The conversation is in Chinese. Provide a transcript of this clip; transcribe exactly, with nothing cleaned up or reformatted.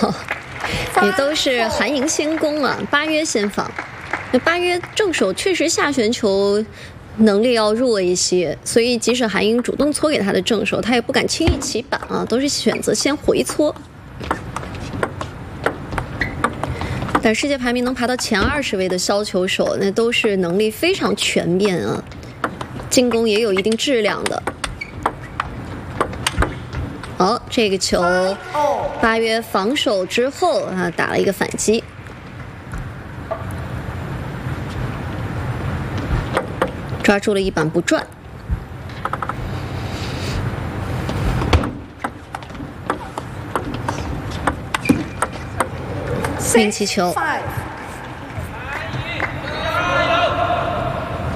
也都是韩赢先攻啊，八约先防。那八约正手确实下旋球能力要弱一些，所以即使韩赢主动搓给他的正手，他也不敢轻易起板啊，都是选择先回搓。但世界排名能爬到前二十位的削球手，那都是能力非常全面啊，进攻也有一定质量的。好，这个球八约防守之后啊，打了一个反击，抓住了一板不转。命气球。